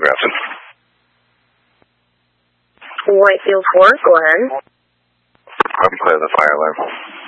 Grafton. Whitefield 4, go ahead. I'm clear the fire alarm.